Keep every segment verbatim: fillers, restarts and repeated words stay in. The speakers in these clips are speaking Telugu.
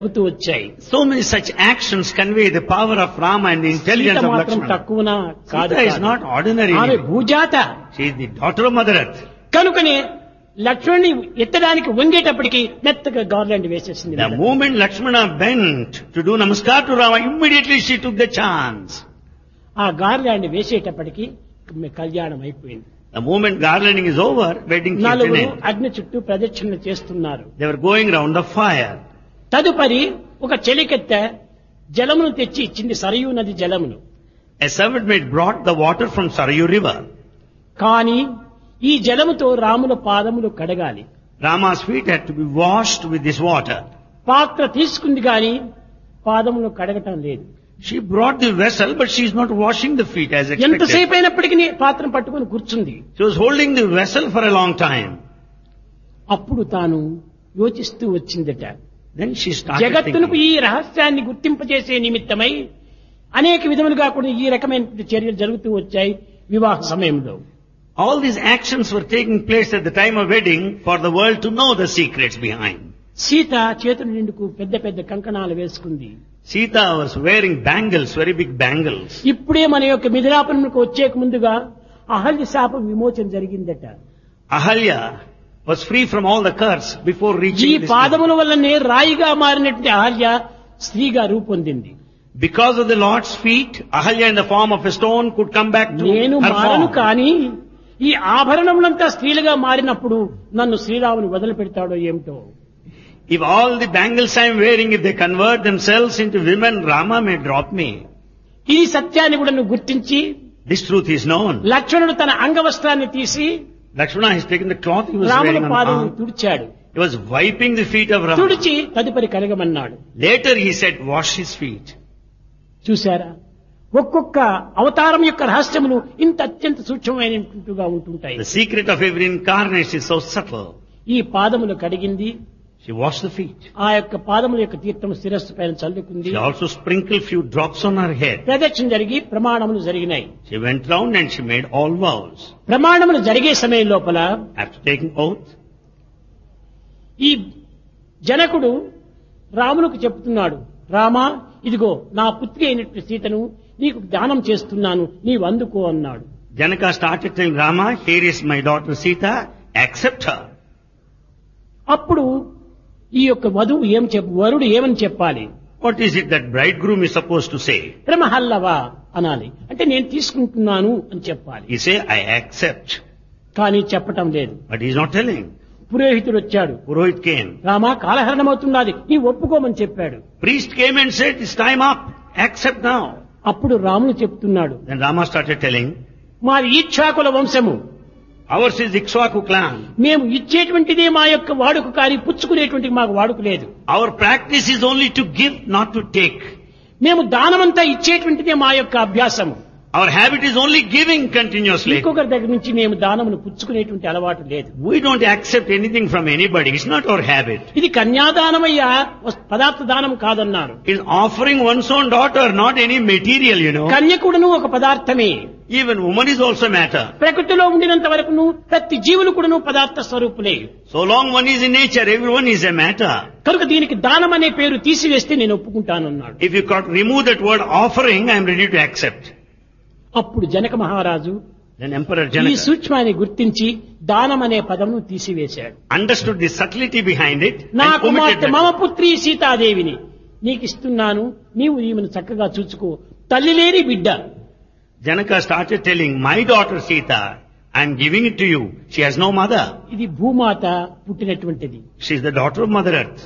అవుతూ వచ్చాయి. So many such actions convey the power of Rama and the intelligence Sita of మాత్రం Lakshmana. తక్కువన కాదు. Sita is not ordinary. ఆమె భూజాత. She is the daughter of Mother Earth. కనుకనే లక్ష్మణుని ఎత్తడానికి వంగేటప్పటికి మెత్తగా గార్లాండ్ వేసేసింది. The moment Lakshmana bent to do namaskar to Rama, immediately she took the chance. ఆ గార్లాండ్ వేసేటప్పటికి కళ్యాణం అయిపోయింది. The moment garlanding is over, wedding came to an నలుగురు end. అగ్ని చుట్టూ ప్రదక్షిణ చేస్తున్నారు. They were going round the fire. తదుపరి ఒక చెలికెత్త జలమును తెచ్చి ఇచ్చింది, సరయూ నది జలమును. A servant maid brought the water from Sarayu river. కానీ ఈ జలముతో రాముల పాదములు కడగాలి. Rama's feet had to be washed with this water. పాత్ర తీసుకుంది గాని పాదములు కడగటం లేదు. She brought the vessel, but she is not washing the feet as expected. ఎంతసేపు అయినప్పటికీ పాత్రను పట్టుకొని కూర్చుంది. She was holding the vessel for a long time. అప్పుడు తాను యోచిస్తూ వచ్చిందట. Then she started జగత్తునకు thinking. ఈ రహస్యాన్ని గుర్తింపజేసే నిమిత్తమై అనేక విధములుగా కూడా ఈ రకమైన చర్యలు జరుగుతూ వచ్చాయి వివాహ సమయంలో. All these actions were taking place at the time of wedding for the world to know the secrets behind. Sita చేతుల నిండుకు పెద్ద పెద్ద కంకణాలు వేసుకుంది. Sita was wearing bangles, very big bangles. ఇప్పుడే మన యొక్క మిథిలాపురంకు వచ్చేక ముందుగా అహల్య శాపం విమోచన జరిగిందట. Ahalya was free from all the curse before ఈ reaching this పాదముల వల్లనే రాయిగా మారినటువంటి అహల్య స్త్రీగా రూపొందింది. Because of the Lord's feet, Ahalya in the form of a stone could come back to నేను her మారను form. కానీ ఈ ఆభరణములంతా స్త్రీలుగా మారినప్పుడు నన్ను శ్రీరాముని వదిలిపెడతాడో ఏమిటో. If all the bangles I am wearing, if they convert themselves into women, Rama may drop me. ఈ సత్యాన్ని కూడా నువ్వు గుర్తించి This truth is known. లక్ష్మణుడు తన అంగవస్త్రాన్ని తీసి Lakshmana has taken the cloth he was రాముల wearing on the పాదమును arm. తుడిచాడు. He was wiping the feet of Rama. తుడిచి తదుపరి కడగమన్నాడు. Later he said, wash his feet. చూశారా, ఒక్కొక్క అవతారం యొక్క రహస్యములు ఇంత అత్యంత సూక్ష్మమైనట్టుగా ఉంటుంటాయి. The secret of every incarnation is so subtle. ఈ పాదములు కడిగింది. She washed the feet. ఆ యొక్క పాదముల యొక్క తీర్థము శిరస్సు పైన చల్లుకుంది. She also sprinkled few drops on her head. ప్రదక్షిణ జరిగి ప్రమాణములు జరిగినాయి. She went round and she made all vows. ప్రమాణములు జరిగే సమయం లోపల After taking oath, ఈ జనకుడు రామునికి చెప్తున్నాడు, రామా ఇదిగో నా పుత్రి అయినటువంటి సీతను నీకు దానం చేస్తున్నాను, నీవు అందుకో అన్నాడు. Janaka started telling Rama, here is my daughter Sita, accept her. అప్పుడు ఈ యొక్క వధువు ఏం చెప్ప వరుడు ఏమని చెప్పాలి? What is it that bridegroom is supposed to say? ప్రమహల్లవా అనాలి. అంటే నేను తీసుకుంటున్నాను అని చెప్పాలి. He say, I accept. కానీ చెప్పటం లేదు. But he is not telling. పురోహితుడు వచ్చాడు. Purohit came. రామా కాలహరణం అవుతున్నది, నీ ఒప్పుకోమని చెప్పాడు. Priest came and said, it's time up. Accept now. అప్పుడు రాముడు చెప్తున్నాడు, Then Rama started telling, మాది ఈక్షాకుల వంశము, ours is Ikshvaku clan. మేము ఇచ్చేటువంటిదే మా యొక్క వాడుక కానీ పుచ్చుకునేటువంటిది మాకు వాడుక లేదు. Our practice is only to give, not to take. మేము దానమంతా ఇచ్చేటువంటిదే మా యొక్క అభ్యాసము. Our habit is only giving continuously. ఇంకొకరి దగ్గర నుంచి మేము దానమును పుచ్చుకునేటువంటి అలవాటు లేదు. We don't accept anything from anybody. It's not our habit. ఇది కన్యాదానమయ్యా, పదార్థ దానం కాదన్నారు. It's offering one's own daughter, not any material, you know. కన్యకుడును ఒక పదార్థమే. Even woman is also matter. ప్రకృతిలో ఉండినంత వరకును ప్రతి జీవులు కూడాను పదార్థ స్వరూపులే. So long one is in nature, everyone is a matter. కనుక దీనికి దానం అనే పేరు తీసివేస్తే నేను ఒప్పుకుంటానన్నాడు. If you could remove that word offering, I am ready to accept. అప్పుడు జనక మహారాజు Then Emperor ఈ Janaka సూక్ష్మాన్ని గుర్తించి దానం అనే పదమును తీసివేశాడు. understood the subtlety behind it నా and omitted కుమార్తె that. మమ పుత్రి సీతాదేవిని నీకు ఇస్తున్నాను, నీవు ఈమెను చక్కగా చూసుకో, తల్లి లేని బిడ్డ. Janaka started telling, my daughter Sita, I am giving it to you. She has no mother. ఇది భూమాత పుట్టినటువంటిది. She is the daughter of Mother Earth.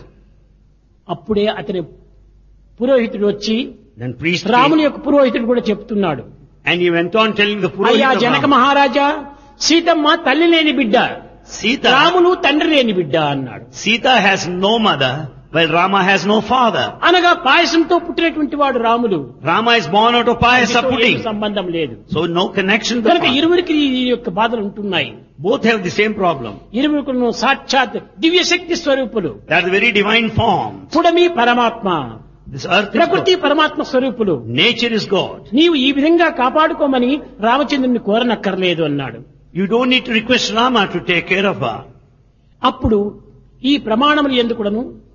అప్పుడే అతని పురోహితుడు వచ్చి Then priest రాముని came, యొక్క పురోహితుడు కూడా చెప్తున్నాడు, and he went on telling the అయ్యా Purohit of జనక Rama, మహారాజా, సీతమ్మ తల్లి లేని బిడ్డ, Sita, రాములు తండ్రి లేని బిడ్డ అన్నాడు. Sita has no mother, while Rama has no father. అనగా పాయసంతో పుట్టినటువంటి వాడు Ramulu. Rama is born out of payasa దీనితో pudding. ఏమీ సంబంధం లేదు. So no connection to the కనుక father. ఇరువురికి ఈ యొక్క బాధలు ఉంటున్నాయి. Both have the same problem. ఇరువురుకును సాక్షాత్ దివ్య శక్తి స్వరూపులు. They are the very divine form. పుడమి పరమాత్మ, This earth is ప్రకృతి God. పరమాత్మ స్వరూపులు. Nature is God. నీవు ఈ విధంగా కాపాడుకోమని రామచంద్రుని కోరనక్కర్లేదు అన్నాడు. You don't need to request Rama to take care of her. అప్పుడు ఈ ప్రమాణములు ఎందుకుడను